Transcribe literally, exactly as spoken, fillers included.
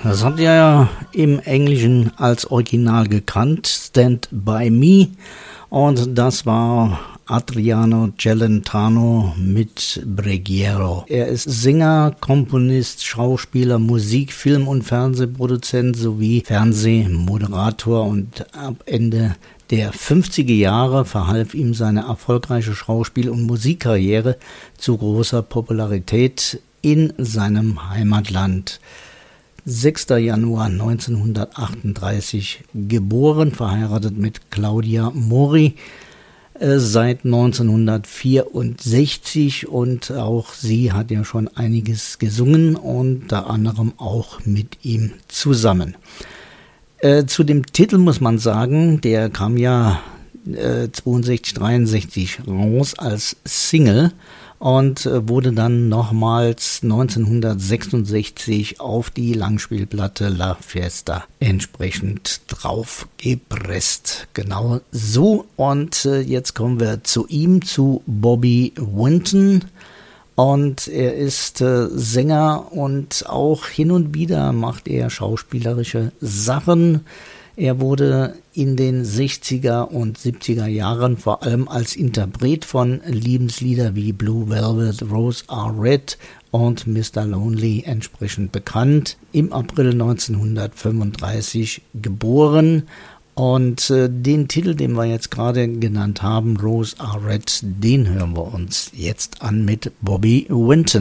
Das habt ihr ja im Englischen als Original gekannt, Stand By Me. Und das war Adriano Celentano mit Breghiero. Er ist Sänger, Komponist, Schauspieler, Musik-, Film- und Fernsehproduzent sowie Fernsehmoderator und ab Ende der fünfziger Jahre verhalf ihm seine erfolgreiche Schauspiel- und Musikkarriere zu großer Popularität in seinem Heimatland. sechster Januar neunzehnhundertachtunddreißig geboren, verheiratet mit Claudia Mori, äh, seit neunzehnhundertvierundsechzig, und auch sie hat ja schon einiges gesungen, unter anderem auch mit ihm zusammen. Äh, zu dem Titel muss man sagen, der kam ja äh, zweiundsechzig, dreiundsechzig raus als Single und äh, wurde dann nochmals neunzehnhundertsechsundsechzig auf die Langspielplatte La Fiesta entsprechend drauf gepresst. Genau so. Und äh, jetzt kommen wir zu ihm, zu Bobby Winton. Und er ist äh, Sänger und auch hin und wieder macht er schauspielerische Sachen. Er wurde in den sechziger und siebziger Jahren vor allem als Interpret von Liebeslieder wie Blue Velvet, Rose Are Red und Mister Lonely entsprechend bekannt. Im April neunzehnhundertfünfunddreißig geboren. Und äh, den Titel, den wir jetzt gerade genannt haben, Rose Are Red, den hören wir uns jetzt an mit Bobby Winton.